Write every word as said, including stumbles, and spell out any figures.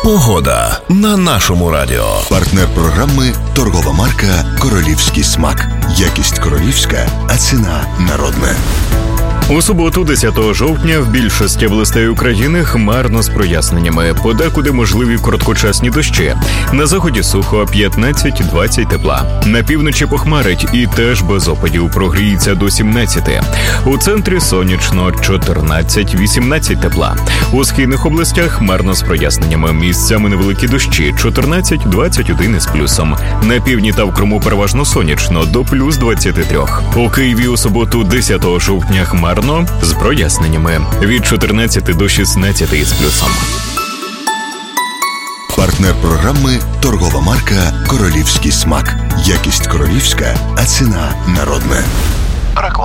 Погода на нашому радіо. Партнер програми – торгова марка «Королівський смак». Якість королівська, а ціна народна. У суботу, десятого жовтня, в більшості областей України хмарно з проясненнями. Подекуди можливі короткочасні дощі. На заході сухо, п'ятнадцять-двадцять тепла. На півночі похмарить і теж без опадів, прогріється до сімнадцяти. У центрі сонячно, чотирнадцять-вісімнадцять тепла. У східних областях хмарно з проясненнями. Місцями невеликі дощі, чотирнадцять-двадцять один із плюсом. На півдні та в Криму переважно сонячно, до плюс двадцяти трьох. У Києві у суботу, десятого жовтня, хмарно з проясненнями. Від чотирнадцяти до шістнадцяти із плюсом. Партнер програми – торгова марка «Королівський смак». Якість королівська, а ціна народна.